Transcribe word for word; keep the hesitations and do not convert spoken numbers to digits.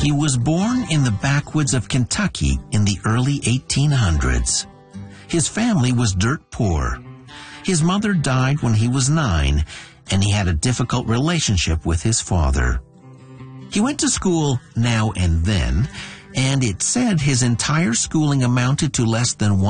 He was born in the backwoods of Kentucky in the early eighteen hundreds. His family was dirt poor. His mother died when he was nine, and he had a difficult relationship with his father. He went to school now and then, and it said his entire schooling amounted to less than